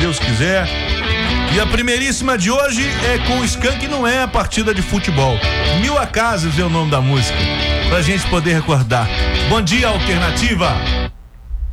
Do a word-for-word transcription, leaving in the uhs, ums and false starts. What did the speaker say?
Deus quiser. E a primeiríssima de hoje é com o Skank, não é a partida de futebol. Mil Acasos é o nome da música, pra gente poder recordar. Bom dia, Alternativa!